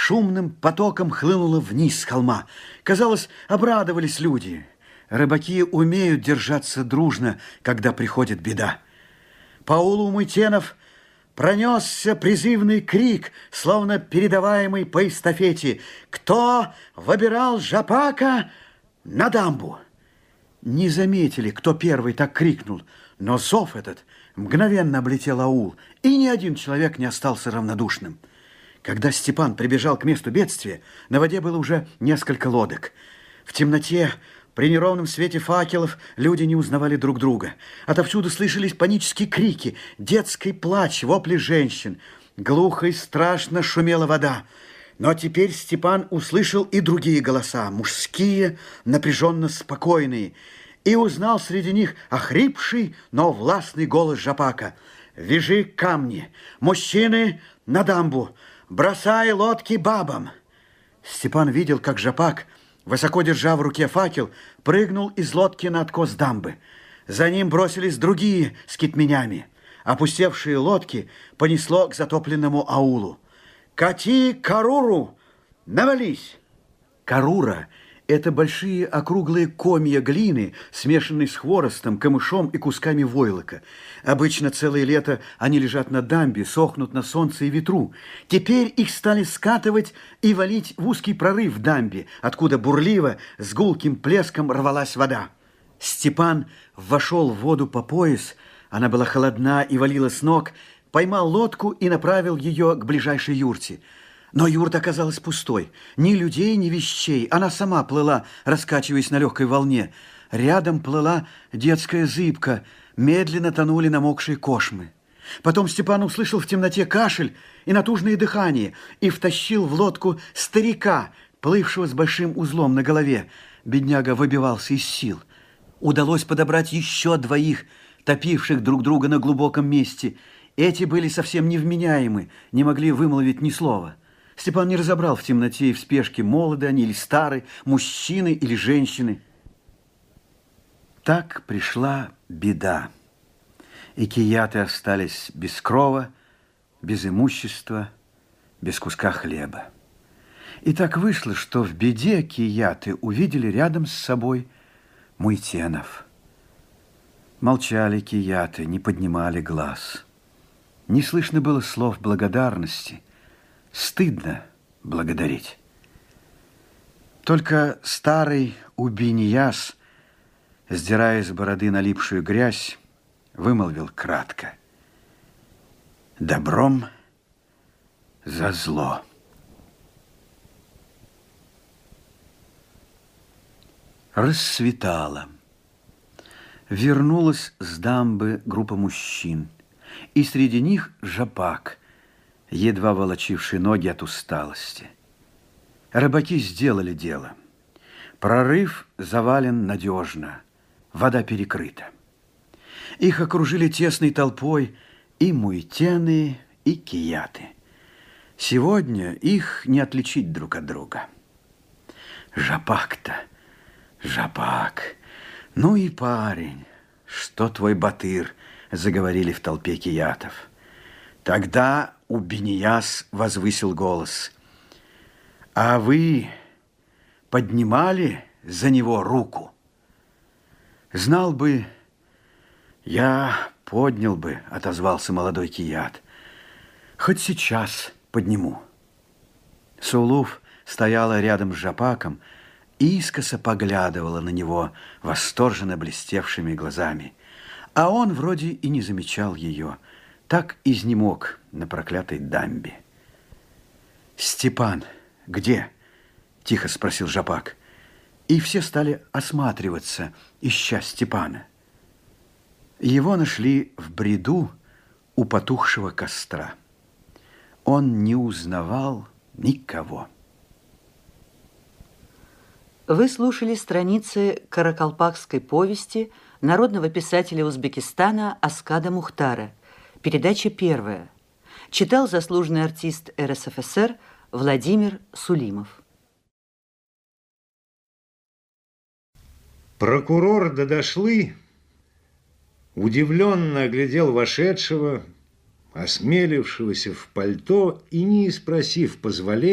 шумным потоком хлынула вниз с холма. Казалось, обрадовались люди. Рыбаки умеют держаться дружно, когда приходит беда. По аулу Муйтенов пронесся призывный крик, словно передаваемый по эстафете: «Кто выбирал Жапака на дамбу?» Не заметили, кто первый так крикнул, но зов этот мгновенно облетел аул, и ни один человек не остался равнодушным. Когда Степан прибежал к месту бедствия, на воде было уже несколько лодок. В темноте, при неровном свете факелов, люди не узнавали друг друга. Отовсюду слышались панические крики, детский плач, вопли женщин. Глухо и страшно шумела вода. Но теперь Степан услышал и другие голоса, мужские, напряженно спокойные, и узнал среди них охрипший, но властный голос Жапака: «Вяжи камни! Мужчины на дамбу! Бросай лодки бабам!» Степан видел, как Жапак, высоко держа в руке факел, прыгнул из лодки на откос дамбы. За ним бросились другие с китменями. Опустевшие лодки понесло к затопленному аулу. «Кати каруру! Навались!» Карура – это большие округлые комья глины, смешанные с хворостом, камышом и кусками войлока. Обычно целое лето они лежат на дамбе, сохнут на солнце и ветру. Теперь их стали скатывать и валить в узкий прорыв в дамбе, откуда бурливо с гулким плеском рвалась вода. Степан вошел в воду по пояс, она была холодна и валила с ног, поймал лодку и направил ее к ближайшей юрте. Но юрта оказалась пустой. Ни людей, ни вещей. Она сама плыла, раскачиваясь на легкой волне. Рядом плыла детская зыбка. Медленно тонули намокшие кошмы. Потом Степан услышал в темноте кашель и натужное дыхание и втащил в лодку старика, плывшего с большим узлом на голове. Бедняга выбивался из сил. Удалось подобрать еще двоих, топивших друг друга на глубоком месте. Эти были совсем невменяемы, не могли вымолвить ни слова. Степан не разобрал в темноте и в спешке, молоды они или стары, мужчины или женщины. Так пришла беда, и кияты остались без крова, без имущества, без куска хлеба. И так вышло, что в беде кияты увидели рядом с собой Муйтенов. Молчали кияты, не поднимали глаз. Не слышно было слов благодарности. Стыдно благодарить. Только старый Убиньяс, сдирая с бороды налипшую грязь, вымолвил кратко: «Добром за зло». Рассветало. Вернулась с дамбы группа мужчин, и среди них Жапак, едва волочивший ноги от усталости. Рыбаки сделали дело. Прорыв завален надежно, вода перекрыта. Их окружили тесной толпой и муйтены, и кияты. Сегодня их не отличить друг от друга. Жапак-то, Жапак, ну и парень, что твой батыр, заговорили в толпе киятов. Тогда Убиньяс возвысил голос: «А вы поднимали за него руку?» «Знал бы, я поднял бы», — отозвался молодой кият. «Хоть сейчас подниму». Сулуф стояла рядом с Жапаком и искоса поглядывала на него восторженно блестевшими глазами, а он вроде и не замечал ее, так изнемог на проклятой дамбе. «Степан где?» – тихо спросил Жапак. И все стали осматриваться, ища Степана. Его нашли в бреду у потухшего костра. Он не узнавал никого. Вы слушали страницы каракалпакской повести народного писателя Узбекистана Аскада Мухтара. Передача первая. Читал заслуженный артист РСФСР Владимир Сулимов. Прокурор Дадошлы удивленно оглядел вошедшего, осмелившегося в пальто, и, не спросив позволения,